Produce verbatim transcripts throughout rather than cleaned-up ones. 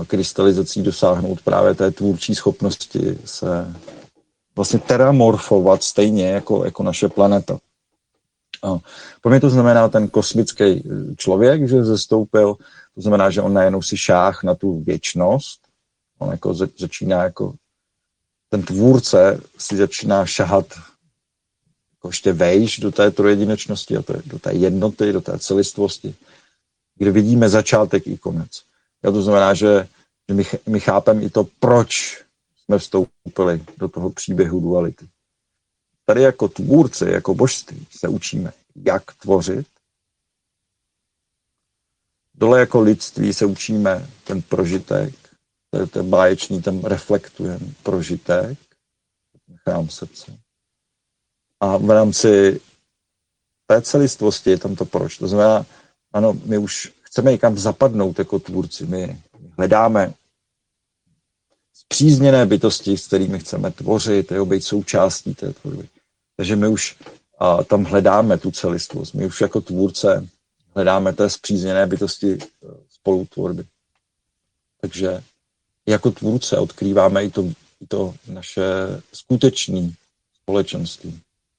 krystalizací dosáhnout právě té tvůrčí schopnosti se vlastně teramorfovat stejně jako, jako naše planeta. A pro mě to znamená ten kosmický člověk, že zestoupil, to znamená, že on najednou si šáh na tu věčnost, on jako začíná jako ten tvůrce si začíná šahat jako ještě vejš do té trojedinečnosti a do té jednoty, do té celistvosti, kde vidíme začátek i konec. A to znamená, že, že my, my chápeme i to, proč jsme vstoupili do toho příběhu duality. Tady jako tvůrci, jako božství se učíme, jak tvořit. Dole jako lidství se učíme ten prožitek, to je ten báječný, tam reflektujeme prožitek, chrám srdce. A v rámci té celistvosti je tam to proč. To znamená, ano, my už chceme někam zapadnout jako tvůrci. My hledáme spřízněné bytosti, s kterými chceme tvořit, jo, být součástí té tvorby. Takže my už a, tam hledáme tu celistvost. My už jako tvůrce hledáme té spřízněné bytosti spolutvorby. Takže jako tvůrce odkrýváme i to, i to naše skutečné společenství.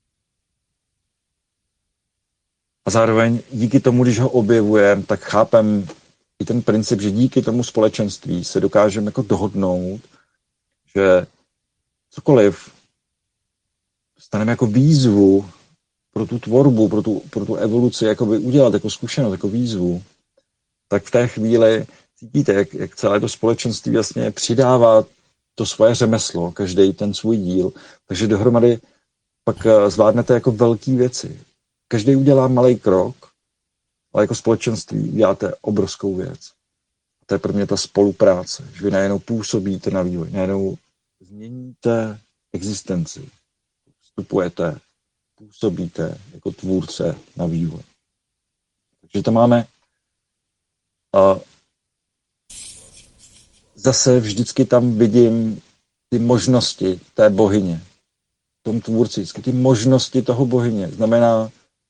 A zároveň díky tomu, když ho objevujeme, tak chápem i ten princip, že díky tomu společenství se dokážeme jako dohodnout, že cokoliv staneme jako výzvu pro tu tvorbu, pro tu, pro tu evoluci, jakoby udělat jako zkušenost, jako výzvu, tak v té chvíli cítíte, jak, jak celé to společenství vlastně přidává to svoje řemeslo, každý ten svůj díl, takže dohromady pak zvládnete jako velké věci. Každý udělá malý krok, ale jako společenství uděláte obrovskou věc. To je pro mě ta spolupráce, že vy najednou působíte na vývoj, najednou změníte existenci, vstupujete, působíte jako tvůrce na vývoj. Takže to máme a zase vždycky tam vidím ty možnosti té bohyně, v tom tvůrci, vždycky ty možnosti toho bohyně. Znamená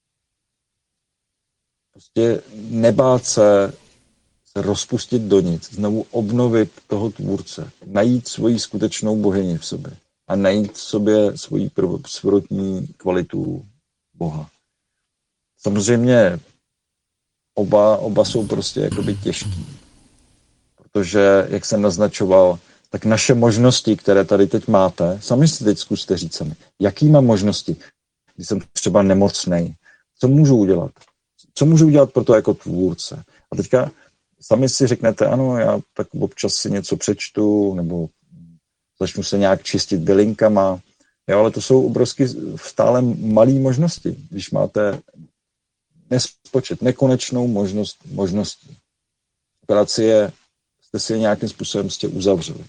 prostě nebát se, se rozpustit do nic, znovu obnovit toho tvůrce, najít svoji skutečnou bohyni v sobě a najít v sobě svoji prvotní kvalitu Boha. Samozřejmě oba, oba jsou prostě jakoby těžký, protože, jak jsem naznačoval, tak naše možnosti, které tady teď máte, sami si teď zkuste říct sami, jaký mám možnosti, když jsem třeba nemocnej, co můžu udělat? Co můžu udělat pro to jako tvůrce? A teďka sami si řeknete, ano, já tak občas si něco přečtu, nebo začnu se nějak čistit bylinkama, jo, ale to jsou obrovsky stále malé možnosti, když máte nespočet, nekonečnou možnost možností. Akorát si je, jste si je nějakým způsobem jste uzavřeli.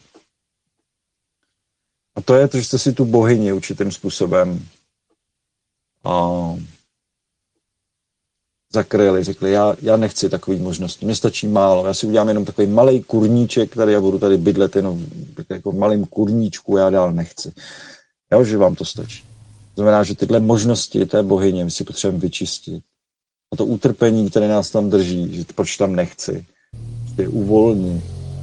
A to je to, že jste si tu bohyni určitým způsobem a zakryli, řekli, já, já nechci takový možnosti, mně stačí málo, já si udělám jenom takový malý kurníček, tady já budu tady bydlet jenom jako v malým kurníčku, já dál nechci. Jo, že vám to stačí. To znamená, že tyhle možnosti té bohyně my si potřebujeme vyčistit. A to utrpení, které nás tam drží, že proč tam nechci, je uvolní.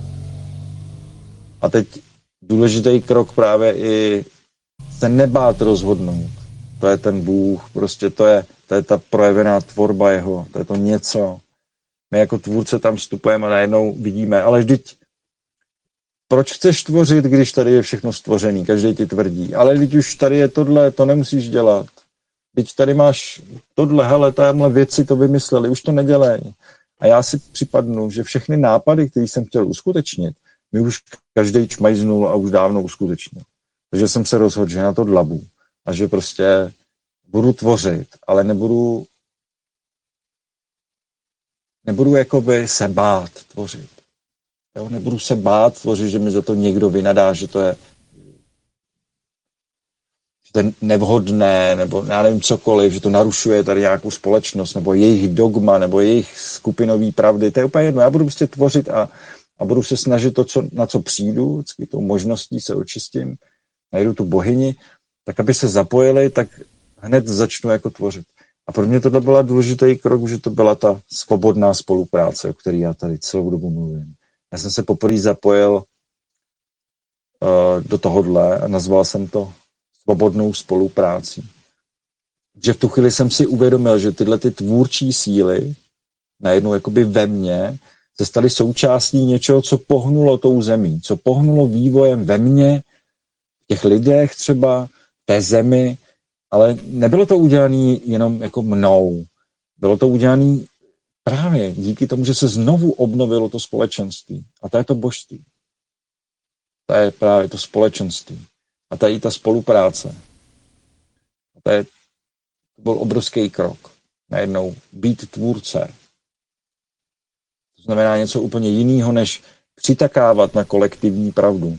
A teď důležitý krok právě i se nebát rozhodnout. To je ten Bůh, prostě to je, to je ta projevená tvorba jeho, to je to něco. My jako tvůrce tam vstupujeme a najednou vidíme, ale vždyť proč chceš tvořit, když tady je všechno stvořený, každý ti tvrdí, ale když už tady je tohle, to nemusíš dělat. Teď tady máš tohle, hele, tamhle věci to vymysleli, už to nedělej. A já si připadnu, že všechny nápady, které jsem chtěl uskutečnit, mi už každý čmajznul a už dávno uskutečnil. Takže jsem se rozhodl, že na to dlabu a že prostě budu tvořit, ale nebudu nebudu jakoby se bát tvořit. Jo? Nebudu se bát tvořit, že mi za to někdo vynadá, že to je, že to je nevhodné, nebo já nevím cokoliv, že to narušuje tady nějakou společnost, nebo jejich dogma, nebo jejich skupinový pravdy. To je úplně jedno. Já budu prostě tvořit a, a budu se snažit to, co, na co přijdu, vždycky tou možností se očistím, najdu tu bohyni, tak aby se zapojili, tak hned začnu jako tvořit. A pro mě tohle byla důležitý krok, že to byla ta svobodná spolupráce, o které já tady celou dobu mluvím. Já jsem se poprvé zapojil uh, do tohohle a nazval jsem to svobodnou spoluprácí. Že v tu chvíli jsem si uvědomil, že tyhle ty tvůrčí síly najednou jakoby ve mně se staly součástí něčeho, co pohnulo tou zemí, co pohnulo vývojem ve mně, v těch lidech třeba, té zemi, ale nebylo to udělané jenom jako mnou. Bylo to udělané právě díky tomu, že se znovu obnovilo to společenství. A to je to božství. To je právě to společenství. A to je i ta spolupráce. A to, je, to byl obrovský krok. Najednou být tvůrce. To znamená něco úplně jiného, než přitakávat na kolektivní pravdu.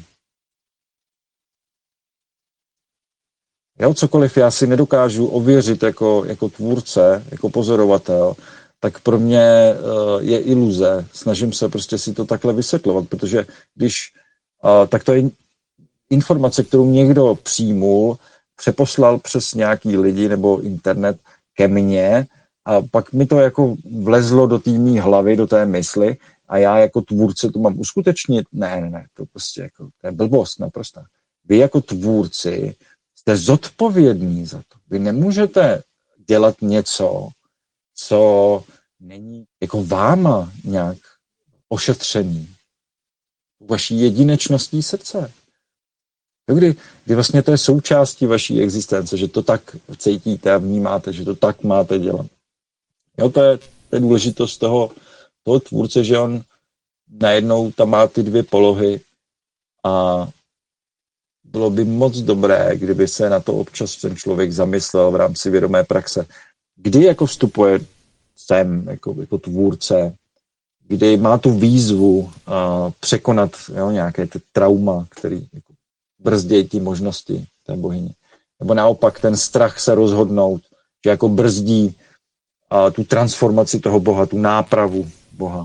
Jo, cokoliv já si nedokážu ověřit jako, jako tvůrce, jako pozorovatel, tak pro mě uh, je iluze. Snažím se prostě si to takhle vysvětlovat, protože když, uh, tak to je informace, kterou někdo přijmul, přeposlal přes nějaký lidi nebo internet ke mně a pak mi to jako vlezlo do té mý hlavy, do té mysli a já jako tvůrce to mám uskutečnit. Ne, ne, ne, to prostě jako, to je blbost naprosto. Vy jako tvůrci jste zodpovědní za to. Vy nemůžete dělat něco, co není jako váma nějak ošetřený. Vaší jedinečností srdce. Kdy, kdy vlastně to je součástí vaší existence, že to tak cítíte a vnímáte, že to tak máte dělat. Jo, to je, to je důležitost toho, toho tvůrce, že on najednou tam má ty dvě polohy a bylo by moc dobré, kdyby se na to občas ten člověk zamyslel v rámci vědomé praxe. Kdy jako vstupuje sem jako, jako tvůrce, kdy má tu výzvu uh, překonat jo, nějaké ty trauma, který jako, brzdí ty možnosti té bohyně. Nebo naopak ten strach se rozhodnout, že jako brzdí uh, tu transformaci toho Boha, tu nápravu Boha.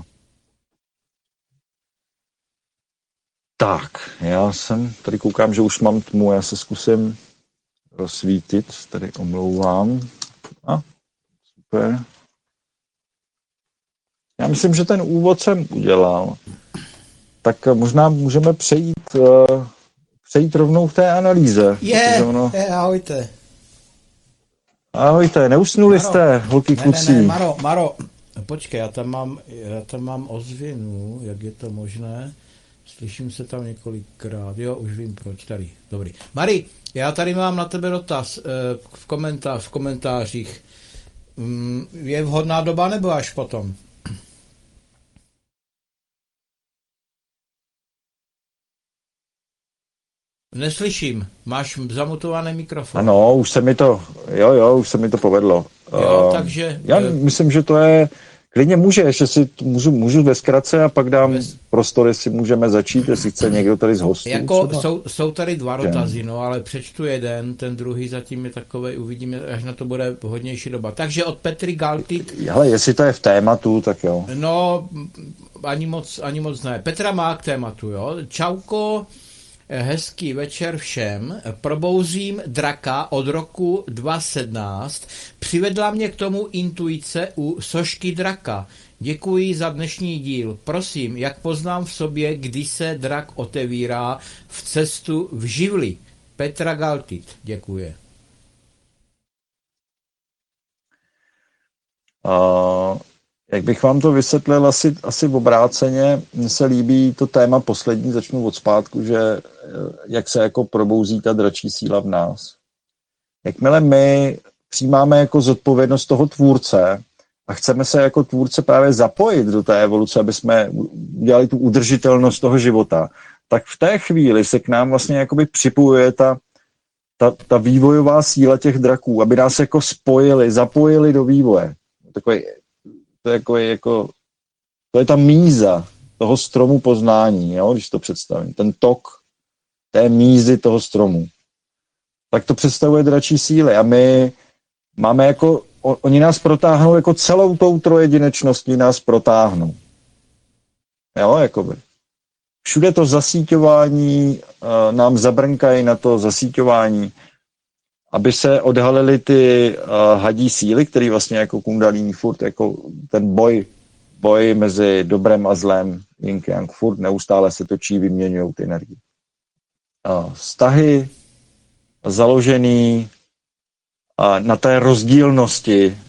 Tak, já jsem, tady koukám, že už mám tmu, já se zkusím rozsvítit, tady omlouvám. A, super. Já myslím, že ten úvod jsem udělal. Tak možná můžeme přejít, uh, přejít rovnou k té analýze. Je, ono... je, ahojte. Ahojte, neusnuli Maro, jste, holky ne, kluci. ne, ne, Maro, Maro, počkej, já tam mám, já tam mám ozvěnu, jak je to možné. Slyším se tam několikrát, jo, už vím proč, tady, dobrý. Mari, já tady mám na tebe dotaz v, komentář, v komentářích. Je vhodná doba nebo až potom? Neslyším, máš zamutovaný mikrofon. Ano, už se mi to, jo, jo, už se mi to povedlo. Jo, uh, takže... Já myslím, že to je, klidně může, ještě si můžu, můžu ve zkratce a pak dám bez... prostor, jestli můžeme začít, jestli chce někdo tady z hostů. Jako jsou, jsou tady dva dotazy, no, ale přečtu jeden, ten druhý zatím je takovej, uvidíme, až na to bude hodnější doba. Takže od Petry Galtit. Ale jestli to je v tématu, tak jo. No, ani moc, ani moc ne. Petra má k tématu, jo. Čauko, hezký večer všem. Probouzím draka od roku dva tisíce sedmnáct. Přivedla mě k tomu intuice u sošky draka. Děkuji za dnešní díl. Prosím, jak poznám v sobě, kdy se drak otevírá v cestu v živli? Petra Galtit, děkuje. Uh, jak bych vám to vysvětlil asi, asi v obráceně, mně se líbí to téma poslední, začnu od zpátku, že jak se jako probouzí ta dračí síla v nás. Jakmile my přijímáme jako zodpovědnost toho tvůrce a chceme se jako tvůrce právě zapojit do té evoluce, aby jsme udělali tu udržitelnost toho života, tak v té chvíli se k nám vlastně jakoby připojuje ta, ta, ta vývojová síla těch draků, aby nás jako spojili, zapojili do vývoje. Takový, to, je jako, jako, to je ta míza toho stromu poznání, jo, když to představím. Ten tok té mízy toho stromu. Tak to představuje dračí síly a my máme jako, oni nás protáhnou jako celou tou trojedinečností nás protáhnou. Jo, jakoby. Všude to zasíťování uh, nám zabrnkají na to zasíťování, aby se odhalily ty uh, hadí síly, které vlastně jako kundalíní furt, jako ten boj boj mezi dobrem a zlem, yin yang, furt neustále se točí, vyměňují ty energie. A vztahy založený a na té rozdílnosti,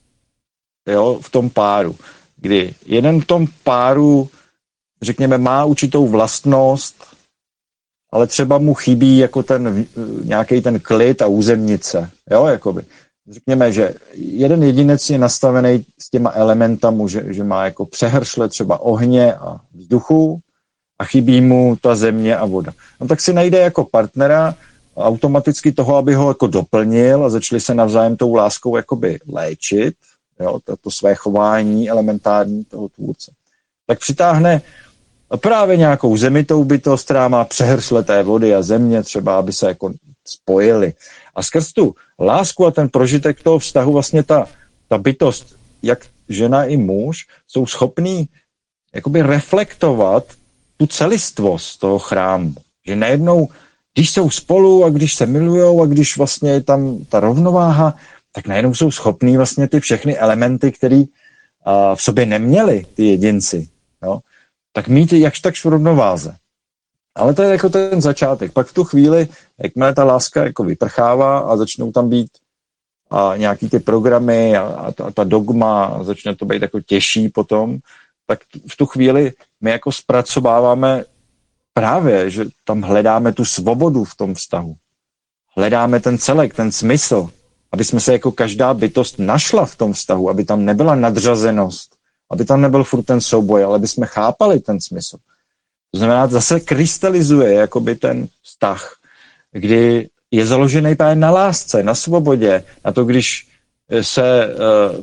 jo, v tom páru, kdy jeden v tom páru, řekněme, má určitou vlastnost, ale třeba mu chybí jako ten nějaký ten klid a územnice, jo, jakoby. Řekněme, že jeden jedinec je nastavený s těma elementami, že, že má jako přehršle třeba ohně a vzduchu a chybí mu ta země a voda. No tak si najde jako partnera automaticky toho, aby ho jako doplnil a začali se navzájem tou láskou jakoby léčit, jo, to, to své chování elementární toho tvůrce. Tak přitáhne právě nějakou zemitou bytost, která má přehršle té vody a země, třeba, aby se jako spojili. A skrz tu lásku a ten prožitek toho vztahu vlastně ta, ta bytost, jak žena i muž, jsou schopní jakoby reflektovat tu celistvost toho chrámu. Že najednou, když jsou spolu a když se milujou a když vlastně je tam ta rovnováha, tak najednou jsou schopní vlastně ty všechny elementy, které v sobě neměli ty jedinci, jo, tak mít jakž takž v rovnováze. Ale to je jako ten začátek. Pak v tu chvíli, jakmile ta láska jako vyprchává a začnou tam být a nějaký ty programy a, a, ta, a ta dogma, a začne to být jako těžší potom, tak v tu chvíli my jako zpracováváme právě, že tam hledáme tu svobodu v tom vztahu. Hledáme ten celek, ten smysl, aby jsme se jako každá bytost našla v tom vztahu, aby tam nebyla nadřazenost, aby tam nebyl furt ten souboj, ale aby jsme chápali ten smysl. To znamená, zase krystalizuje jakoby ten vztah, kdy je založený právě na lásce, na svobodě, na to, když se,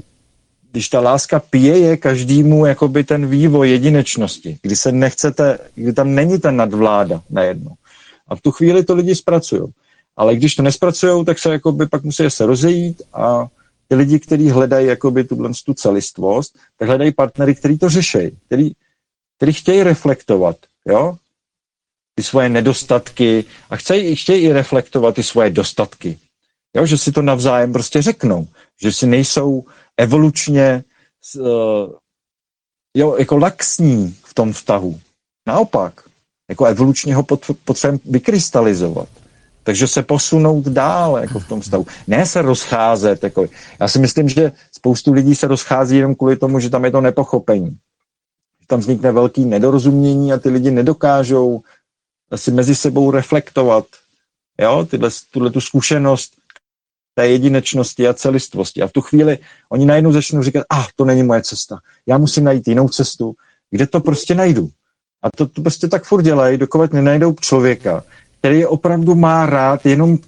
když ta láska pije každému jakoby ten vývoj jedinečnosti, kdy se nechcete, kdy tam není ten nadvláda najednou. A v tu chvíli to lidi zpracují. Ale když to nespracují, tak se jakoby pak musí se rozejít a ty lidi, kteří hledají jakoby tuhle tu celistvost, tak hledají partnery, kteří to řeší, který, který chtějí reflektovat, jo, ty svoje nedostatky a chtějí, chtějí i reflektovat ty svoje dostatky. Jo, že si to navzájem prostě řeknou, že si nejsou evolučně uh, jo, jako laxní v tom vztahu. Naopak, jako evolučně ho potřebujeme vykrystalizovat. Takže se posunout dál jako v tom vztahu. Ne se rozcházet. Jako. Já si myslím, že spoustu lidí se rozchází jenom kvůli tomu, že tam je to nepochopení. Tam vznikne velký nedorozumění a ty lidi nedokážou si mezi sebou reflektovat, jo, tyhle, tuhle tu zkušenost té jedinečnosti a celistvosti. A v tu chvíli oni najednou začnou říkat, ah, to není moje cesta. Já musím najít jinou cestu, kde to prostě najdu. A to, to prostě tak furt dělají, dokud nenajdou člověka, který je opravdu má rád jenom,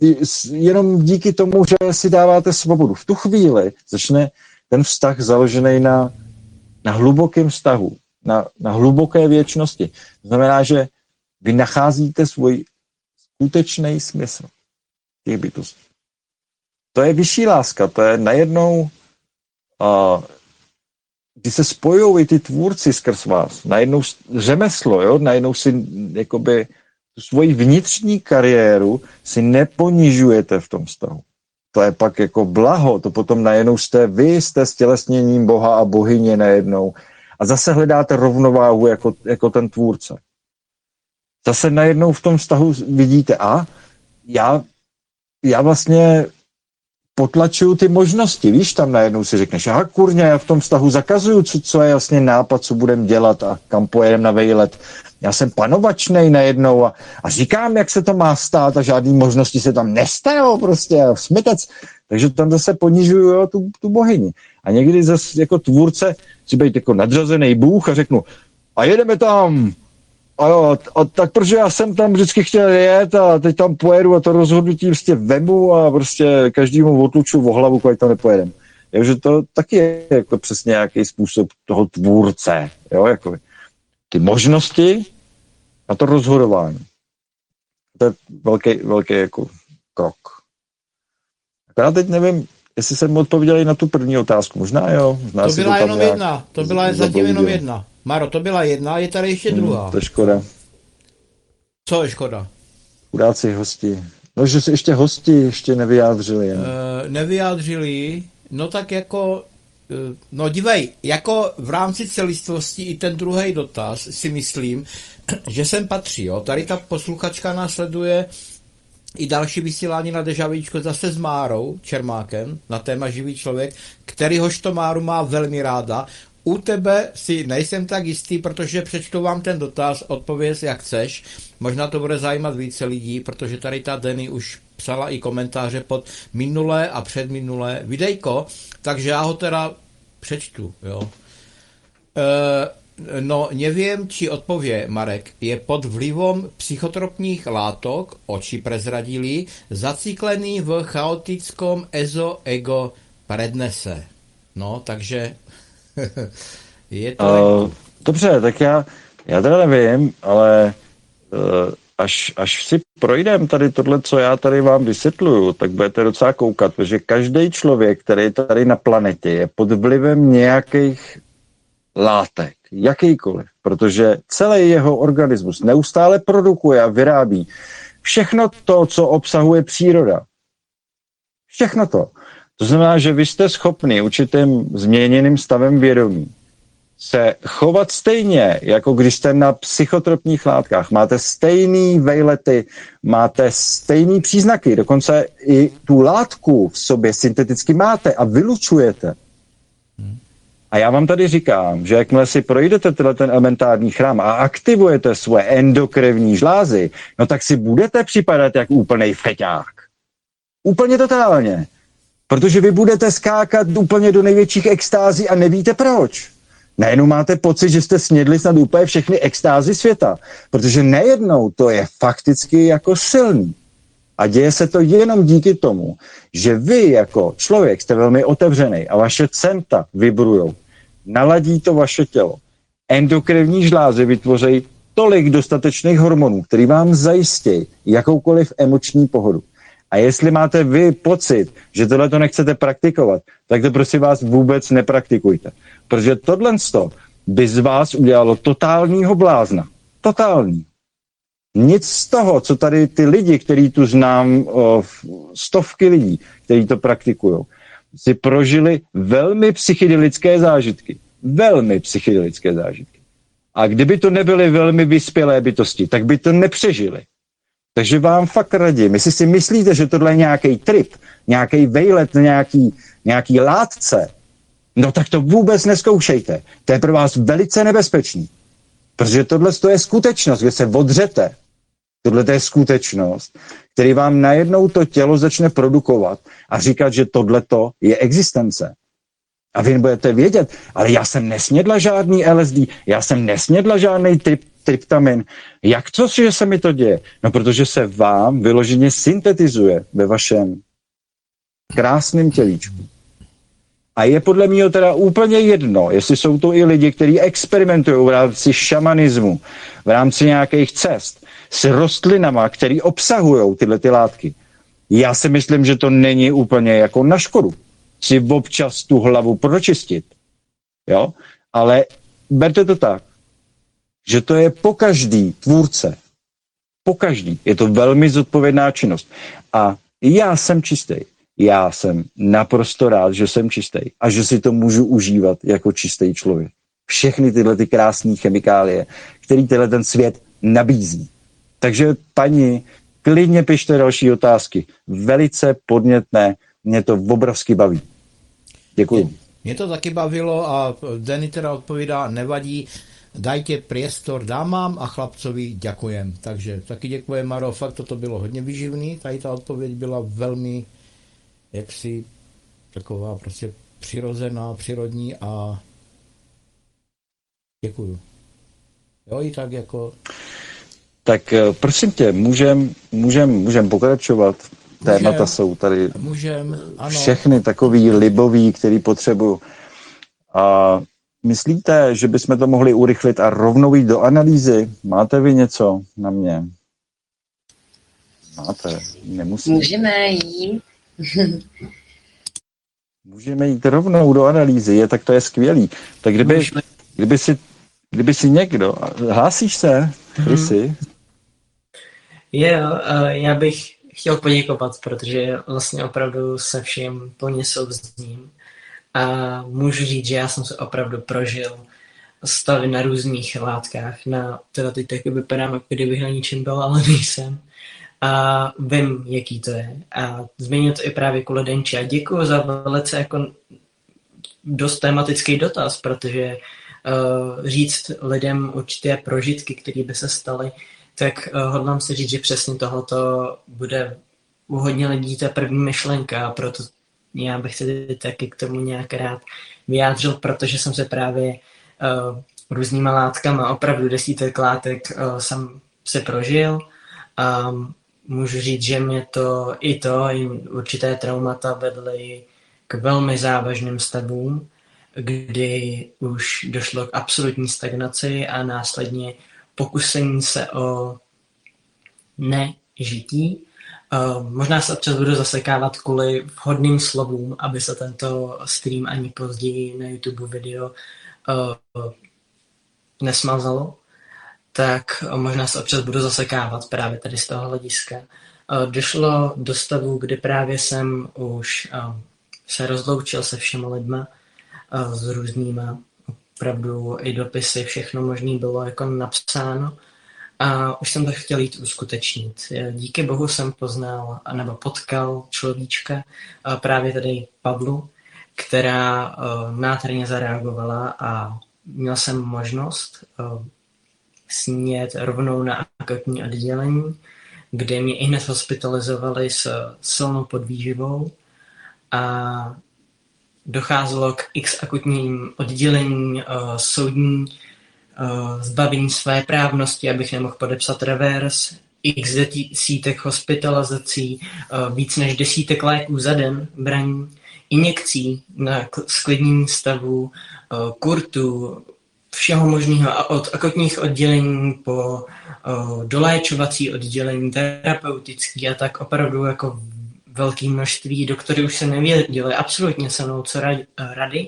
jenom díky tomu, že si dáváte svobodu. V tu chvíli začne ten vztah založený na, na hlubokém vztahu, na, na hluboké věčnosti. To znamená, že vy nacházíte svůj skutečný smysl těch bytostí. To je vyšší láska, to je najednou, uh, když se spojují i ty tvůrci skrz vás, najednou řemeslo, jo? Najednou si jakoby tu svoji vnitřní kariéru si neponižujete v tom vztahu. To je pak jako blaho, to potom najednou jste vy, jste stělesněním Boha a bohyně najednou a zase hledáte rovnováhu jako, jako ten tvůrce. Zase najednou v tom vztahu vidíte, a já, já vlastně potlačuju ty možnosti, víš, tam najednou si řekneš, aha, kurně, já v tom vztahu zakazuju, co, co je vlastně nápad, co budem dělat a kam pojedem na vejlet. Já jsem panovačnej najednou a, a říkám, jak se to má stát a žádný možnosti se tam nestanou prostě, smitec. Takže tam zase ponižuju, jo, tu, tu bohyni. A někdy zase jako tvůrce si být jako nadřazený bůh a řeknu, a jedeme tam. A jo, a tak protože já jsem tam vždycky chtěl jet a teď tam pojedu a to rozhodnutí prostě vemu a prostě každému otluču o hlavu, když tam nepojedem. Takže to taky je jako přesně nějaký způsob toho tvůrce, jo, jako ty možnosti a to rozhodování. To je velký, velký jako krok. Já teď nevím, jestli jsem odpověděl i na tu první otázku. Možná jo. Možná to byla to jenom jedna. To byla zatím jenom jedna. Maro, to byla jedna, je tady ještě druhá. Hmm, to je škoda. Co je škoda? Chudáci hosti. No, že si ještě hosti ještě nevyjádřili. Ne? E, nevyjádřili, no tak jako no dívej, jako v rámci celistvosti i ten druhý dotaz si myslím, že sem patří, jo. Tady ta posluchačka následuje i další vysílání na Dežavíčko zase s Márou Čermákem na téma živý člověk, kterýhož to Máru má velmi ráda. U tebe si nejsem tak jistý, protože přečtu vám ten dotaz, odpověz jak chceš. Možná to bude zajímat více lidí, protože tady ta Denny už psala i komentáře pod minulé a předminulé videjko, takže já ho teda přečtu, jo. E, no, nevím, či odpově Marek, je pod vlivom psychotropních látok, oči prezradili, zaciklený v chaotickom ezo-ego prednese. No, takže je to... Uh, dobře, tak já, já teda nevím, ale uh, až, až si projdem tady tohle, co já tady vám vysvětluju, tak budete docela koukat, protože každý člověk, který je tady na planetě, je pod vlivem nějakých látek, jakýkoliv, protože celý jeho organismus neustále produkuje a vyrábí všechno to, co obsahuje příroda. Všechno to. To znamená, že vy jste schopni určitým změněným stavem vědomí se chovat stejně, jako když jste na psychotropních látkách. Máte stejný vejlety, máte stejný příznaky, dokonce i tu látku v sobě synteticky máte a vylučujete. A já vám tady říkám, že jakmile si projdete tenhle ten elementární chrám a aktivujete svoje endokrevní žlázy, no tak si budete připadat jak úplnej feťák. Úplně totálně. Protože vy budete skákat úplně do největších extází a nevíte proč. Najednou máte pocit, že jste snědli snad úplně všechny extázy světa. Protože nejednou to je fakticky jako silný. A děje se to jenom díky tomu, že vy jako člověk jste velmi otevřený a vaše centra vibrujou. Naladí to vaše tělo. Endokrevní žlázy vytvoří tolik dostatečných hormonů, který vám zajistí jakoukoliv emoční pohodu. A jestli máte vy pocit, že tohle to nechcete praktikovat, tak to prosím vás vůbec nepraktikujte. Protože tohle by z vás udělalo totálního blázna. Totální. Nic z toho, co tady ty lidi, který tu znám, o, stovky lidí, kteří to praktikují, si prožili velmi psychedelické zážitky. Velmi psychedelické zážitky. A kdyby to nebyly velmi vyspělé bytosti, tak by to nepřežili. Takže vám fakt radím, jestli si myslíte, že tohle je nějaký trip, nějaký vejlet, nějaký, nějaký látce, no tak to vůbec neskoušejte. To je pro vás velice nebezpečný. Protože tohle je skutečnost, kde se odřete. Tohle je skutečnost, který vám najednou to tělo začne produkovat a říkat, že tohleto je existence. A vy budete vědět, ale já jsem nesnědla žádný L S D, já jsem nesnědla žádný trip, tryptamin. Jak to, že se mi to děje? No, protože se vám vyloženě syntetizuje ve vašem krásném tělíčku. A je podle mě teda úplně jedno, jestli jsou to i lidi, kteří experimentují v rámci šamanismu, v rámci nějakých cest s rostlinama, který obsahují tyhle ty látky. Já si myslím, že to není úplně jako na škodu si občas tu hlavu pročistit. Jo? Ale berte to tak, že to je po každý tvůrce. Po každý. Je to velmi zodpovědná činnost. A já jsem čistý. Já jsem naprosto rád, že jsem čistý a že si to můžu užívat jako čistý člověk. Všechny tyhle ty krásné chemikálie, který tenhle ten svět nabízí. Takže paní, klidně pište další otázky. Velice podnětné, mě to obrovsky baví. Děkuju. Mě to taky bavilo a Denny teda odpovídá, nevadí, dajte priestor dámám a chlapcovi děkujem. Takže taky děkujem, Maro, fakt toto bylo hodně výživný, tady ta odpověď byla velmi jaksi taková prostě přirozená, přírodní a děkuju. Jo, i tak jako... Tak prosím tě, můžem, můžem, můžem pokračovat. Můžem, témata jsou tady můžem, ano. Všechny takový libový, který potřebuju. A myslíte, že bychom to mohli urychlit a rovnou jít do analýzy? Máte vy něco na mě? Máte, nemusíte. Můžeme jít. Můžeme jít rovnou do analýzy, je, tak to je skvělý. Tak kdyby, kdyby, si, kdyby si někdo... Hlásíš se? Chrissy? Jo, já bych chtěl poděkovat, protože vlastně opravdu se vším plně souzním. A můžu říct, že já jsem se opravdu prožil stavy na různých látkách. Na, teda teď taky vypadám, jako kdybych na ničem byl, ale nejsem. A vím, jaký to je. A změnil to i právě kvůli Denči. A děkuji za velice jako dost tematický dotaz, protože uh, říct lidem určité prožitky, které by se staly, tak uh, hodlám si říct, že přesně tohoto bude u hodně lidí ta první myšlenka, a proto já bych se taky k tomu nějak rád vyjádřil, protože jsem se právě uh, různýma látkama, opravdu desítek látek uh, jsem se prožil a můžu říct, že mě to i to, i určité traumata vedly k velmi závažným stavům, kdy už došlo k absolutní stagnaci a následně pokusení se o nežití. Uh, možná se občas budu zasekávat kvůli vhodným slovům, aby se tento stream ani později na YouTube video uh, nesmazalo, tak možná se občas budu zasekávat právě tady z toho hlediska. Uh, došlo do stavu, kdy právě jsem už uh, se rozloučil se všema lidma, uh, s různýma, opravdu i dopisy, všechno možné bylo jako napsáno. A už jsem to chtěl jít uskutečnit. Díky bohu jsem poznal, nebo potkal človíčka, právě tady Pavlu, která nádherně zareagovala a měl jsem možnost s ní jet rovnou na akutní oddělení, kde mě ihned hospitalizovali s silnou podvýživou a docházelo k x akutním oddělení soudní, Uh, zbavení své právnosti, abych nemohl podepsat revers, x desítek hospitalizací, uh, víc než desítek léků za den, braní, injekcí na sklidnění stavu, uh, kurtu, všeho možného, a od akutních oddělení po uh, doléčovací oddělení, terapeutický a tak opravdu jako velké množství. Doktory už se nevěděli absolutně se mnou co rady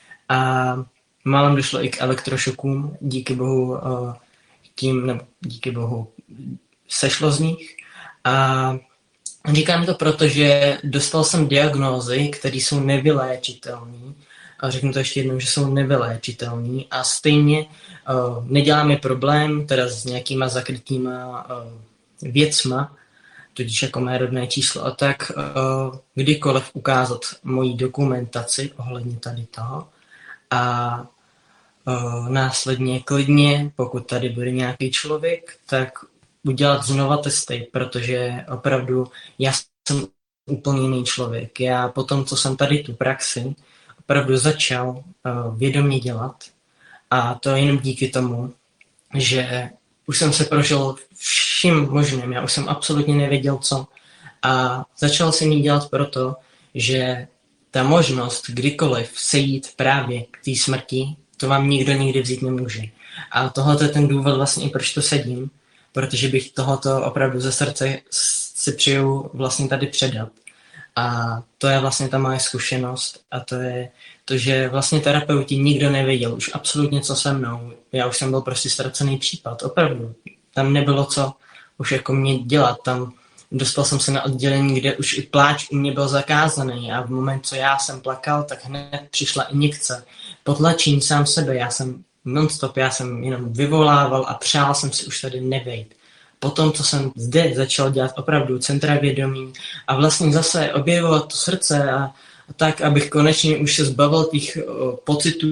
a málem došlo i k elektrošokům, díky bohu tím, nebo díky bohu sešlo z nich. A říkám to proto, že dostal jsem diagnózy, které jsou nevyléčitelné. A řeknu to ještě jednou, že jsou nevyléčitelné a stejně uh, neděláme problém teda s nějakýma zakrytýma uh, věcma, tudíž jako mé rodné číslo a tak, uh, kdykoliv ukázat moji dokumentaci ohledně tady toho. A Uh, následně klidně, pokud tady bude nějaký člověk, tak udělat znova testy, protože opravdu já jsem úplně jiný člověk. Já po tom, co jsem tady tu praxi opravdu začal uh, vědomě dělat, a to jenom díky tomu, že už jsem se prožil vším možným, já už jsem absolutně nevěděl co a začal jsem ji dělat proto, že ta možnost kdykoliv sejít právě k té smrti, to vám nikdo nikdy vzít nemůže. A tohle je ten důvod vlastně, proč to sedím, protože bych tohoto opravdu ze srdce si přeju vlastně tady předat. A to je vlastně ta moje zkušenost a to je to, že vlastně terapeuti nikdo nevěděl už absolutně co se mnou. Já už jsem byl prostě ztracený případ, opravdu. Tam nebylo co už jako mě dělat, tam dostal jsem se na oddělení, kde už i pláč u mě byl zakázaný a v moment, co já jsem plakal, tak hned přišla injekce. Potlačení sám sebe, já jsem non-stop, já jsem jenom vyvolával a přál jsem si už tady nevejít. Potom, co jsem zde začal dělat opravdu centra vědomí a vlastně zase objevovat to srdce a, a tak, abych konečně už se zbavil těch o, pocitů.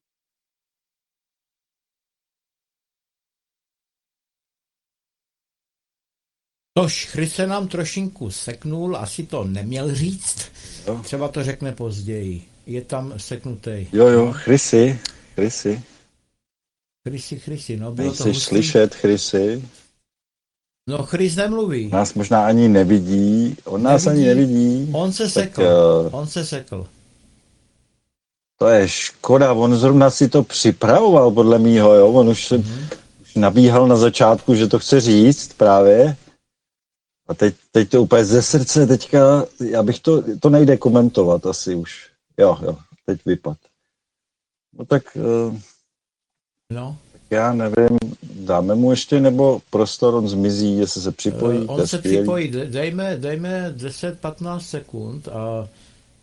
Tož Chryse nám trošinku seknul, asi to neměl říct, jo. Třeba to řekne později. Je tam seknutý. Jo, jo, Chrysy, Chrysy. Chrysy, Chrysy, no bylo Nejsi to hustý. slyšet, Chrysy. No Chrys nemluví. Nás možná ani nevidí, on nás nevidí. ani nevidí. On se tak, sekl, uh, on se sekl. To je škoda, on zrovna si to připravoval podle mýho, jo, on už, mm-hmm. už nabíhal na začátku, že to chce říct právě. A teď, teď to úplně ze srdce, teďka, já bych to, to nejde komentovat asi už. Jo, jo, teď vypad. No tak, uh, no. tak já nevím, dáme mu ještě, nebo prostor, on zmizí, jestli se připojí. Uh, on se skvělý. Připojí, dejme, dejme deset patnáct sekund a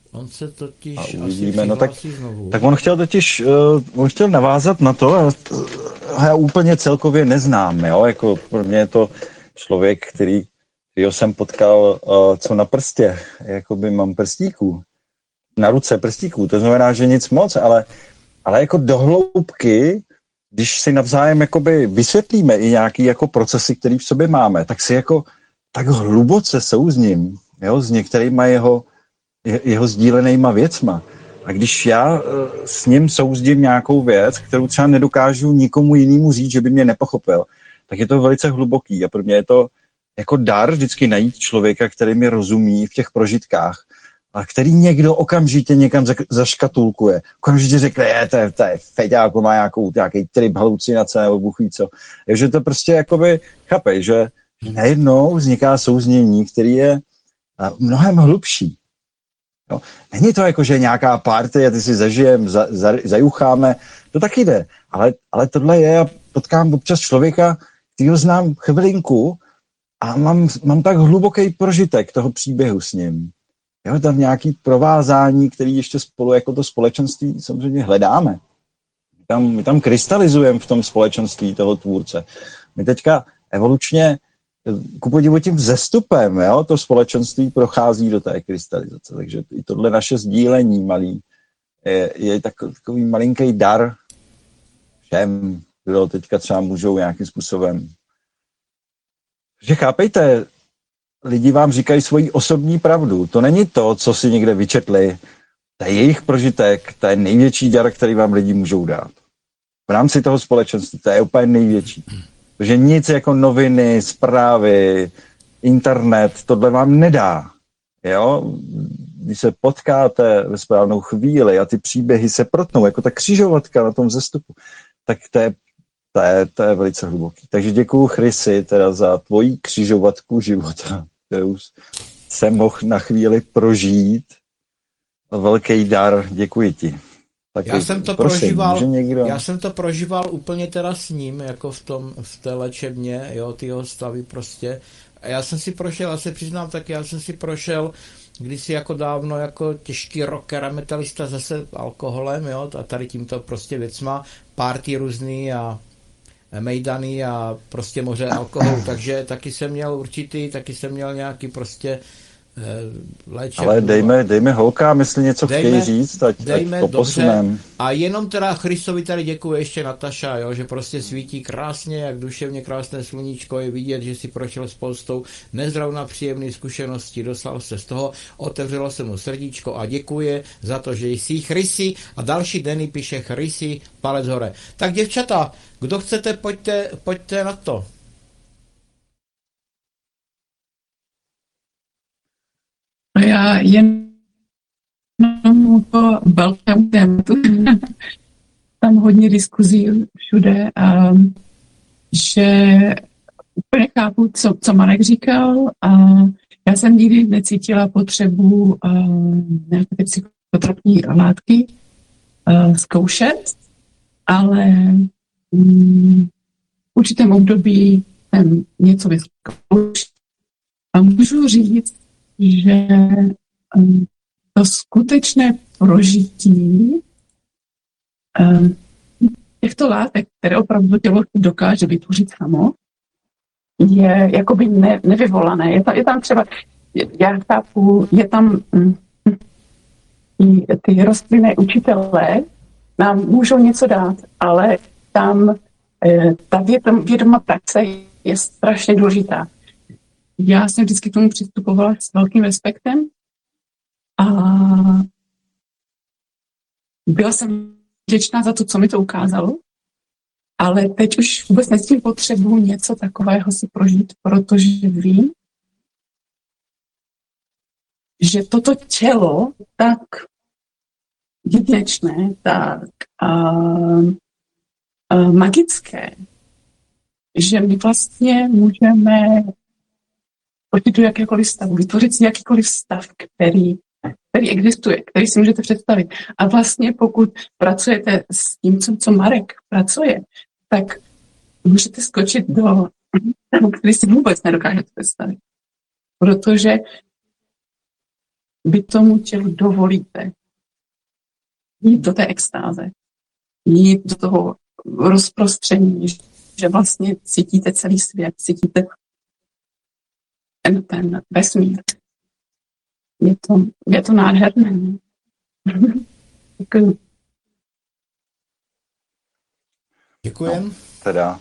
On se totiž A asi uvidíme, no tak, přihlásí znovu. tak on chtěl totiž, uh, on chtěl navázat na to, a uh, já úplně celkově neznám, jo, jako pro mě je to člověk, který, kterýho jsem potkal, uh, co na prstě, jakoby mám prstíků, na ruce prstíků, to znamená, že nic moc, ale, ale jako do hloubky, když si navzájem jakoby vysvětlíme i nějaký jako procesy, které v sobě máme, tak si jako tak hluboce souzním, jo, s některýma jeho, jeho sdílenýma věcma. A když já s ním souzdím nějakou věc, kterou třeba nedokážu nikomu jinému říct, že by mě nepochopil, tak je to velice hluboký. A pro mě je to jako dar vždycky najít člověka, který mi rozumí v těch prožitkách a který někdo okamžitě někam zaškatulkuje. Okamžitě řekne, je, to je, to je feďák, má nějakou, nějaký trip, halucinace nebo bůh ví co. Takže to prostě jakoby, chápej, že najednou vzniká souznění, který je mnohem hlubší. Jo. Není to jako, že nějaká party a ty si zažijem, za, za, zajucháme, to taky jde. Ale, ale tohle je, já potkám občas člověka, kterýho znám chvilinku a mám, mám tak hluboký prožitek toho příběhu s ním. Jo, tam nějaký provázání, který ještě spolu jako to společenství samozřejmě hledáme. My tam, my tam krystalizujeme v tom společenství toho tvůrce. My teďka evolučně ku podivu tím vzestupem, jo, to společenství prochází do té krystalizace. Takže i tohle naše sdílení malý je, je takový, takový malinký dar všem, kdo teďka třeba můžou nějakým způsobem. Že chápejte, lidi vám říkají svoji osobní pravdu. To není to, co si někde vyčetli. To je jejich prožitek, to je největší dar, který vám lidi můžou dát. V rámci toho společenství, to je úplně největší. Protože nic jako noviny, zprávy, internet, tohle vám nedá. Jo? Když se potkáte ve správnou chvíli a ty příběhy se protnou, jako ta křižovatka na tom vzestupu, tak to je, to je, to je velice hluboký. Takže děkuju Chrisi teda za tvoji křižovatku života, kterou jsem mohl na chvíli prožít. Velký dar, děkuji ti. Tak já jsem to prosím, prožíval, někdo... já jsem to prožíval úplně teda s ním, jako v tom, v té léčebně, jo, ty jeho stavy prostě. A já jsem si prošel, já se přiznám tak, já jsem si prošel kdysi jako dávno jako těžký rocker a metalista zase alkoholem, jo, a tady tímto prostě věcma, party různý a mejdany a prostě moře alkoholu, takže taky jsem měl určitý, taky jsem měl nějaký prostě léčebnu. Ale dejme, dejme holkám, jestli něco dejme, chtějí říct, ať, dejme, ať poposunem. A jenom teda Christovi tady děkuje ještě Nataša, jo, že prostě svítí krásně, jak duševně krásné sluníčko, je vidět, že si prošel spoustou nezrovna příjemných zkušeností, dostal se z toho, otevřelo se mu srdíčko a děkuje za to, že jsi Chrisi a další dny píše Chrisi, palec hore. Tak děvčata, kdo chcete, pojďte, pojďte na to. Já jen to velkému tématu. Tam hodně diskuzí všude, a že úplně chápu, co, co Marek říkal, a já jsem nikdy necítila potřebu a, nějaké ty psychotropní látky a, zkoušet, ale mm, v určitém období jsem něco vyzkoušela a můžu říct, že um, to skutečné prožití um, těchto látek, které opravdu tělo dokáže vytvořit samo, je jakoby ne, nevyvolané. Je tam, je tam třeba, já chápu, je tam um, i ty rostlinné učitelé nám můžou něco dát, ale tam eh, ta vědom, vědomá praxe je strašně důležitá. Já jsem vždycky k tomu přistupovala s velkým respektem a byla jsem vděčná za to, co mi to ukázalo, ale teď už vůbec necítím potřebu něco takového si prožít, protože vím, že toto tělo tak jedinečné, tak a, a magické, že my vlastně můžeme pojďte do jakékoliv stavu, vytvořit si jakýkoliv stav, který, který existuje, který si můžete představit. A vlastně pokud pracujete s tím, co, co Marek pracuje, tak můžete skočit do stavu, který si vůbec nedokážete představit. Protože vy tomu tělu dovolíte jít do té extáze, jít do toho rozprostření, že vlastně cítíte celý svět, cítíte ten, ten vesmír. Je to, je to nádherné. Děkuji. Děkujem. No, teda,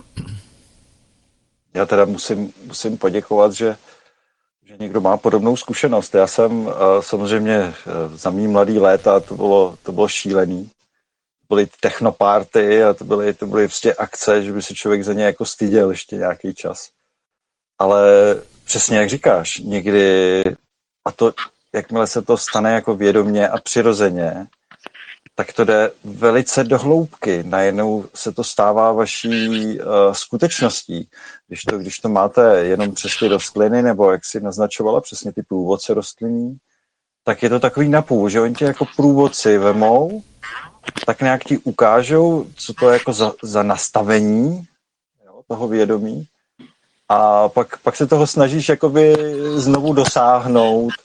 já teda musím, musím poděkovat, že, že někdo má podobnou zkušenost. Já jsem uh, samozřejmě uh, za mý mladý léta, to bylo, to bylo šílený. Byly technoparty a to byly, to byly prostě akce, že by se člověk za ně jako styděl ještě nějaký čas. Ale přesně jak říkáš, někdy, a to, jakmile se to stane jako vědomě a přirozeně, tak to jde velice do hloubky. Najednou se to stává vaší uh, skutečností. Když to, když to máte jenom přes ty rostliny, nebo jak si naznačovala, přesně ty průvodce rostlinní, tak je to takový napůl, že oni tě jako průvodci vemou, tak nějak ti ukážou, co to je jako za, za nastavení, jo, toho vědomí. A pak, pak se toho snažíš jakoby znovu dosáhnout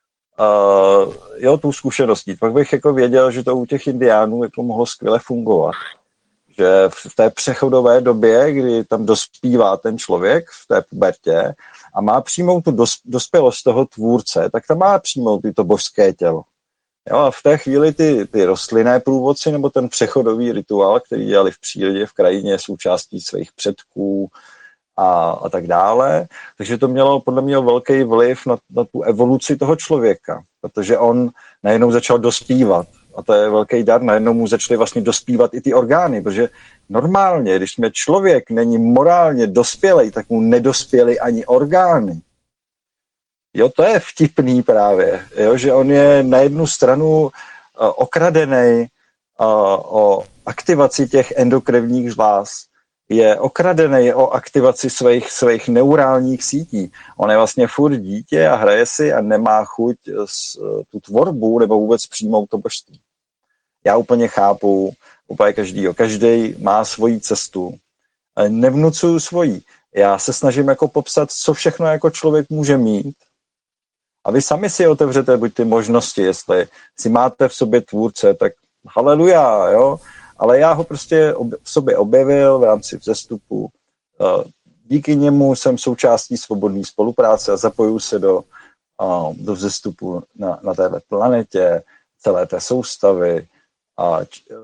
uh, jo, tu zkušeností. Pak bych jako věděl, že to u těch indiánů jako mohlo skvěle fungovat. Že v té přechodové době, kdy tam dospívá ten člověk v té pubertě a má přijmout tu dos, dospělost toho tvůrce, tak tam má přijmout i to božské tělo. Jo, a v té chvíli ty, ty rostlinné průvodci nebo ten přechodový rituál, který dělali v přírodě, v krajině, součástí svých předků a, a tak dále. Takže to mělo podle mě velký vliv na, na tu evoluci toho člověka, protože on najednou začal dospívat. A to je velký dar, najednou mu začaly vlastně dospívat i ty orgány, protože normálně, když jsme člověk není morálně dospělej, tak mu nedospěly ani orgány. Jo, to je vtipný právě, jo, že on je na jednu stranu uh, okradený uh, o aktivaci těch endokrinních žláz, je okradený o aktivaci svých, svých neurálních sítí. On je vlastně furt dítě a hraje si a nemá chuť s, tu tvorbu nebo vůbec přijmout to božství. Já úplně chápu, úplně každýho. Každý má svoji cestu. Nevnucuju svoji. Já se snažím jako popsat, co všechno jako člověk může mít. A vy sami si otevřete buď ty možnosti, jestli si máte v sobě tvůrce, tak haleluja, jo. Ale já ho prostě v sobě objevil v rámci vzestupu. Díky němu jsem součástí svobodné spolupráce a zapojuju se do, do vzestupu na, na této planetě, celé té soustavy a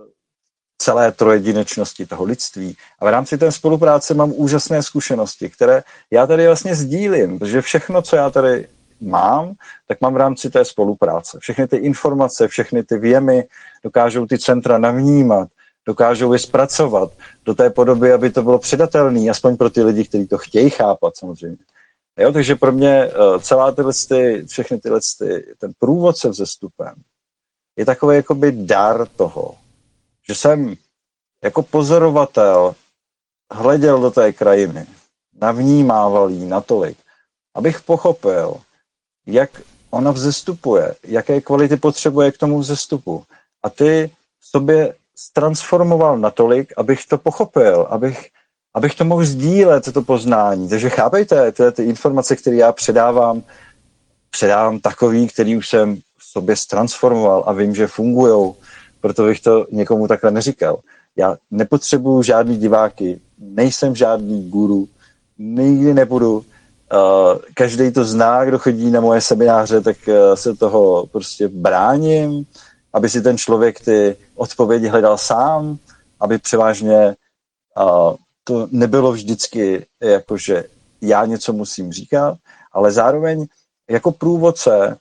celé trojedinečnosti toho lidství. A v rámci té spolupráce mám úžasné zkušenosti, které já tady vlastně sdílím, protože všechno, co já tady mám, tak mám v rámci té spolupráce. Všechny ty informace, všechny ty věmy dokážou ty centra navnímat, dokážou je zpracovat do té podoby, aby to bylo předatelné, aspoň pro ty lidi, kteří to chtějí chápat samozřejmě. Jo, takže pro mě celá tyhle, všechny tyhle, ten průvodce vzestupem je takový jakoby dar toho, že jsem jako pozorovatel hleděl do té krajiny, navnímával jí natolik, abych pochopil, jak ona vzestupuje, jaké kvality potřebuje k tomu vzestupu. A ty v sobě transformoval natolik, abych to pochopil, abych, abych to mohl sdílet, to poznání. Takže chápejte, tyhle ty informace, které já předávám, předávám takový, který už jsem v sobě transformoval a vím, že fungujou, proto bych to někomu takhle neříkal. Já nepotřebuju žádný diváky, nejsem žádný guru, nikdy nebudu. Uh, každý to zná, kdo chodí na moje semináře, tak uh, se toho prostě bráním, aby si ten člověk ty odpovědi hledal sám, aby převážně uh, to nebylo vždycky jako, že já něco musím říkat, ale zároveň jako průvodce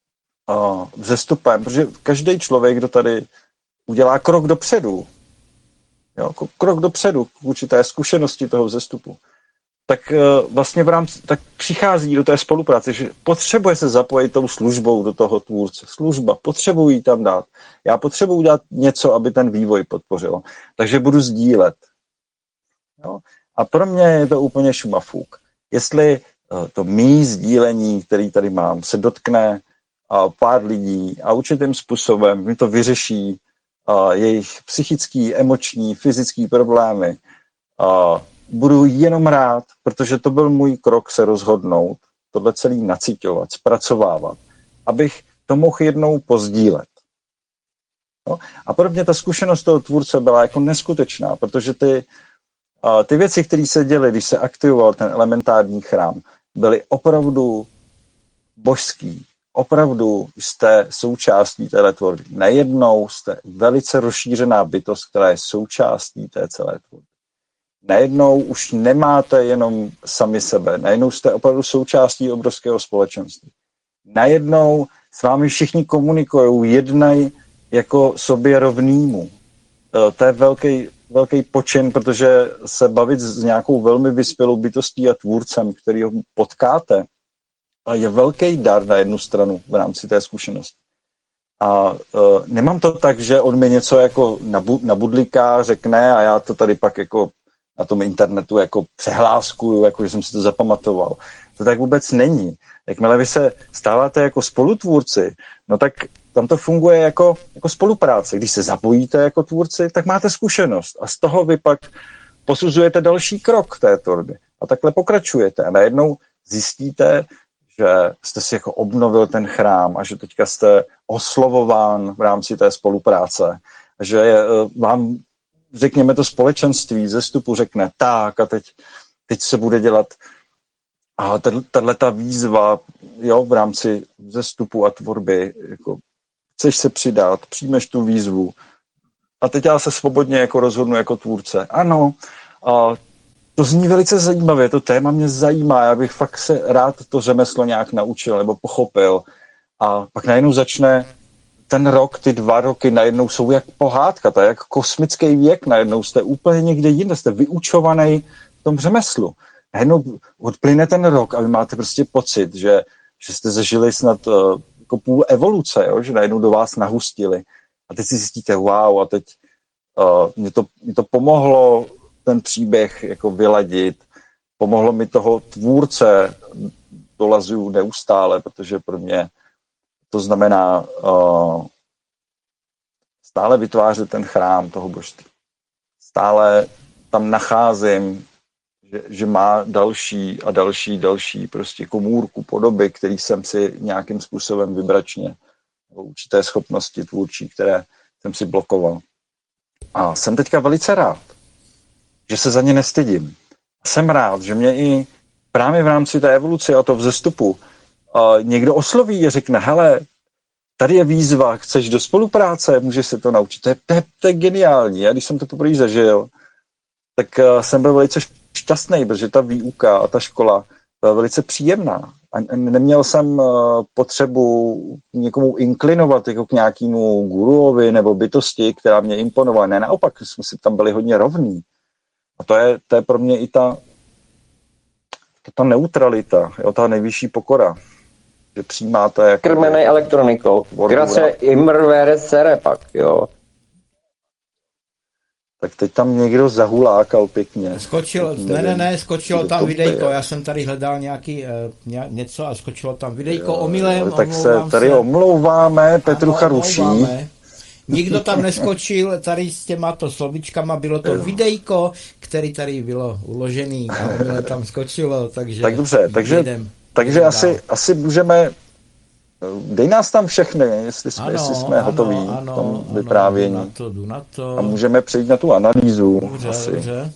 uh, vzestupem, protože každý člověk, kdo tady udělá krok dopředu, jo, krok dopředu k určité zkušenosti toho vzestupu, tak uh, vlastně v rámci, tak přichází do té spolupráce, že potřebuje se zapojit tou službou do toho tvůrce. Služba, potřebuji ji tam dát. Já potřebuji dát něco, aby ten vývoj podpořilo. Takže budu sdílet. Jo? A pro mě je to úplně šumafuk. Jestli uh, to mý sdílení, který tady mám, se dotkne uh, pár lidí a určitým způsobem mi to vyřeší uh, jejich psychický, emoční, fyzický problémy, uh, budu jenom rád, protože to byl můj krok se rozhodnout, tohle celý nacíťovat, zpracovávat, abych to mohl jednou pozdílet. No? A pro mě ta zkušenost toho tvůrce byla jako neskutečná, protože ty, uh, ty věci, které se děly, když se aktivoval ten elementární chrám, byly opravdu božský. Opravdu jste součástí téhle tvorby. Najednou jste velice rozšířená bytost, která je součástí té celé tvorby. Najednou už nemáte jenom sami sebe, najednou jste opravdu součástí obrovského společenství. Najednou s vámi všichni komunikují, jednají jako sobě rovnýmu. To je velký, velký počin, protože se bavit s nějakou velmi vyspělou bytostí a tvůrcem, který ho potkáte, je velký dar na jednu stranu v rámci té zkušenosti. A uh, nemám to tak, že on mi něco jako nabudliká, řekne a já to tady pak jako na tom internetu jako přehláskuju, jako že jsem si to zapamatoval. To tak vůbec není. Jakmile vy se stáváte jako spolutvůrci, no tak tam to funguje jako, jako spolupráce. Když se zapojíte jako tvůrci, tak máte zkušenost a z toho vy pak posuzujete další krok té tvorby a takhle pokračujete a najednou zjistíte, že jste si jako obnovil ten chrám a že teďka jste oslovován v rámci té spolupráce, že je, vám, řekněme, to společenství ze vstupu řekne tak a teď, teď se bude dělat a tato výzva, jo, v rámci zestupu a tvorby, jako chceš se přidat, přijmeš tu výzvu a teď já se svobodně jako rozhodnu jako tvůrce. Ano, a to zní velice zajímavě, to téma mě zajímá, já bych fakt se rád to řemeslo nějak naučil nebo pochopil a pak najednou začne ten rok, ty dva roky najednou jsou jak pohádka, to je jak kosmický věk, najednou jste úplně někde jinde, jste vyučovaný v tom řemeslu. Najednou odplyne ten rok a vy máte prostě pocit, že, že jste zažili snad uh, jako půl evoluce, jo? Že najednou do vás nahustili. A teď si zjistíte, wow, a teď uh, mě, to, mě to pomohlo ten příběh jako vyladit, pomohlo mi toho tvůrce, dolazuju neustále, protože pro mě to znamená uh, stále vytvářet ten chrám toho božství. Stále tam nacházím, že, že má další a další, další prostě komůrku, podoby, který jsem si nějakým způsobem vybračně, určité schopnosti tvůrčí, které jsem si blokoval. A jsem teďka velice rád, že se za ně nestydím. Jsem rád, že mě i právě v rámci té evoluce a toho vzestupu uh, někdo osloví a řekne, hele, tady je výzva, chceš do spolupráce, můžeš se to naučit. To je, to je, to je geniální. Já když jsem to poprvé zažil, tak uh, jsem byl velice šťastný, protože ta výuka a ta škola byla velice příjemná. A neměl jsem uh, potřebu někomu inklinovat jako k nějakému guruovi nebo bytosti, která mě imponovala. Ne, naopak, jsme si tam byli hodně rovní. A to je, to je pro mě i ta, ta neutralita, jo, ta nejvyšší pokora. Že přijímáte jako... Krmenej elektronikou. Grace immervere sere pak, jo. Tak teď tam někdo zahulákal pěkně. Skočil, nevím, ne, ne, ne, skočilo tam videjko, je. Já jsem tady hledal nějaký uh, ně, něco a skočilo tam videjko omylem, tak se tady se. omlouváme, Petrucha ruší. Nikdo tam neskočil, tady s těmato slovičkama bylo to videjko, který tady bylo uložený a omylem tam skočilo, takže... Tak dobře, takže, jedem, takže jedem asi, asi můžeme... Dej nás tam všechny, jestli jsme, ano, jestli jsme ano, hotoví ano, v tom ano, vyprávění. Jdu na to, jdu na to. A můžeme přejít na tu analýzu. Dobře, asi. dobře.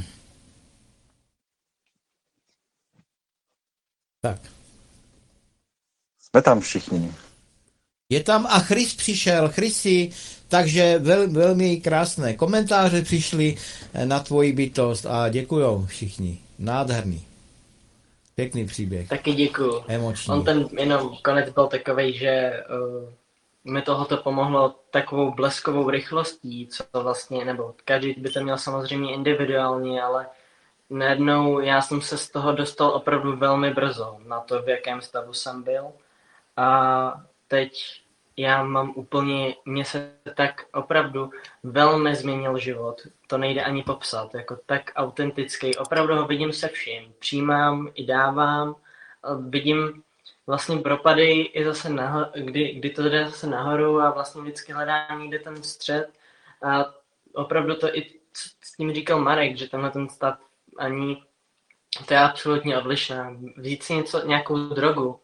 Tak. Jsme tam všichni. Je tam a Chris přišel, Chrisi, takže vel, velmi krásné komentáře přišly na tvoji bytost a děkujou všichni. Nádherný. Pěkný příběh. Taky děkuju. Emoční. On ten jenom konec byl takovej, že uh, mi tohoto pomohlo takovou bleskovou rychlostí, co vlastně, nebo každý by to měl samozřejmě individuálně, ale najednou já jsem se z toho dostal opravdu velmi brzo na to, v jakém stavu jsem byl. A teď já mám úplně, mně se tak opravdu velmi změnil život. To nejde ani popsat, jako tak autentický. Opravdu ho vidím se vším. Přijímám i dávám. Vidím vlastně propady i zase nahoru, kdy, kdy to jde zase nahoru a vlastně vždycky hledám někde ten střed. A opravdu to i s tím říkal Marek, že tenhle ten stav ani, to je absolutně odlišné. Vzít si něco, nějakou drogu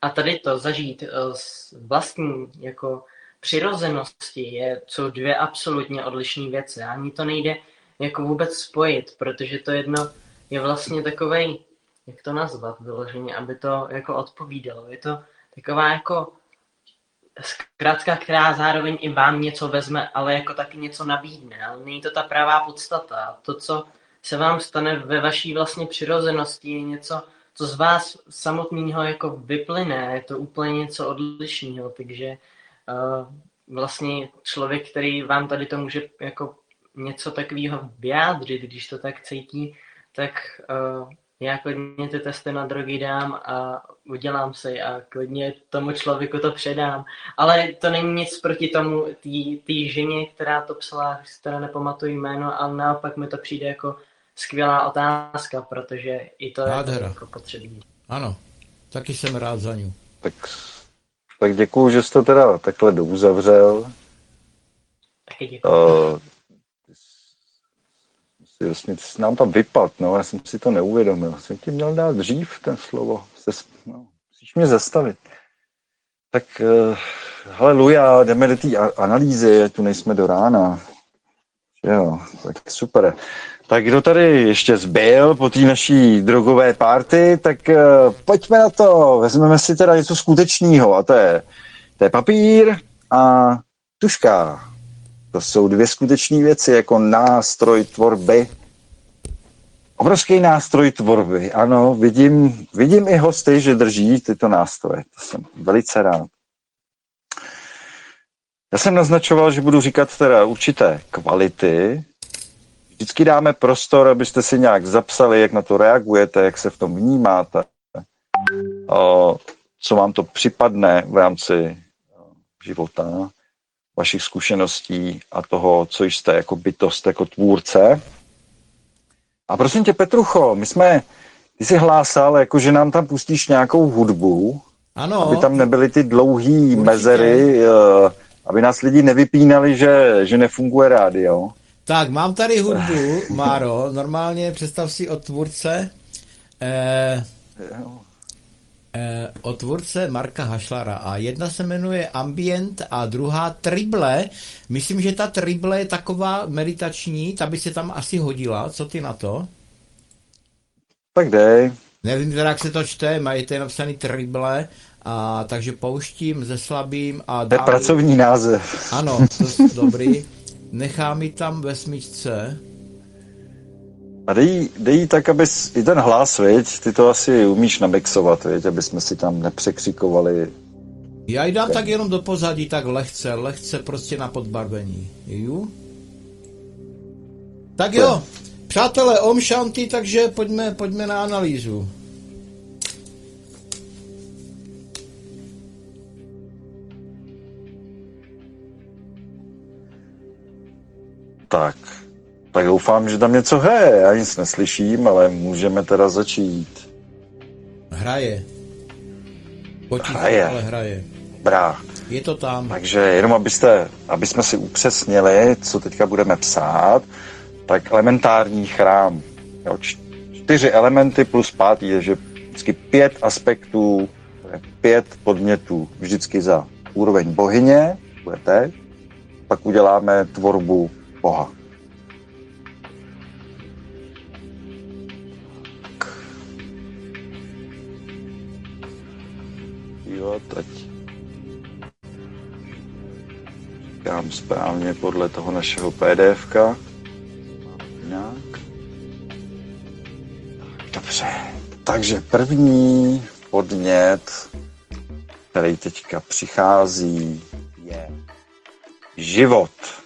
a tady to zažít uh, s vlastní jako přirozenosti je, jsou dvě absolutně odlišné věci. Ani to nejde jako vůbec spojit, protože to jedno je vlastně takovej, jak to nazvat vyloženě, aby to jako odpovídalo. Je to taková jako zkrátka, která zároveň i vám něco vezme, ale jako taky něco nabídne. Ale není to ta pravá podstata. To, co se vám stane ve vaší vlastně přirozenosti, je něco, co z vás samotného jako vyplyne. Je to úplně něco odlišného, takže uh, vlastně člověk, který vám tady to může jako něco takového vyjádřit, když to tak cítí, tak uh, já klidně ty testy na drogy dám a udělám si a klidně tomu člověku to předám. Ale to není nic proti tomu, té ženě, která to psala, si teda nepamatuji jméno, ale naopak mi to přijde jako skvělá otázka, protože i to Nádhera. je jako potřebný. Ano, taky jsem rád za ní. Tak, tak děkuju, že jste teda takhle douzavřel. Taky děkuji. Uh, Jasně, ty jsi nám tam vypad, no, já jsem si to neuvědomil. Jsem ti měl dát dřív ten slovo. Se, no, musíš mě zastavit. Tak, uh, haleluja, jdeme do té analýzy, tu nejsme do rána. Jo, tak super. Tak kdo tady ještě zbyl po té naší drogové party, tak uh, pojďme na to. Vezmeme si teda něco skutečného a to je, to je papír a tužka. To jsou dvě skutečné věci, jako nástroj tvorby. Obrovský nástroj tvorby. Ano, vidím, vidím i hosty, že drží tyto nástroje. To jsem velice rád. Já jsem naznačoval, že budu říkat teda určité kvality. Vždycky dáme prostor, abyste si nějak zapsali, jak na to reagujete, jak se v tom vnímáte, co vám to připadne v rámci života, vašich zkušeností a toho, co jste jako bytost, jako tvůrce. A prosím tě, Petrucho, my jsme, ty jsi hlásal, jako že nám tam pustíš nějakou hudbu, Ano. Aby tam nebyly ty dlouhý mezery, aby nás lidi nevypínali, že, že nefunguje rádio. Tak, mám tady hudbu, Máro, normálně představ si od tvůrce, eh, eh, od tvůrce Marka Hašlara a jedna se jmenuje Ambient a druhá Trible. Myslím, že ta Trible je taková meditační, ta by se tam asi hodila, co ty na to? Tak dej. Nevím teda, jak se to čte, mají to napsaný Trible, a takže pouštím, zeslabím a To je dál... pracovní název. Ano, to je dobrý. Nechám ji tam ve smyčce. A dej, dej tak, abys i ten hlas, viď? Ty to asi umíš namixovat, viď? Aby jsme si tam nepřekřikovali. Já ji dám tak jenom do pozadí, tak lehce, lehce prostě na podbarvení. Jo? Tak jo, přátelé, Om Shanti, takže pojďme, pojďme na analýzu. Tak, tak doufám, že tam něco hraje. Já nic neslyším, ale můžeme teda začít. Hraje. Potichu, Hraje. ale hraje. Dobrá. Je to tam. Takže jenom abyste, aby jsme si upřesnili, co teďka budeme psát, tak elementární chrám. Jo, čtyři elementy plus pátý je, že vždycky pět aspektů, pět podmětů, vždycky za úroveň bohyně, bude teď, pak uděláme tvorbu Boha. Jo, teď říkám správně podle toho našeho PDFka. Jinak. Dobře, takže první podnět, který teďka přichází, je život.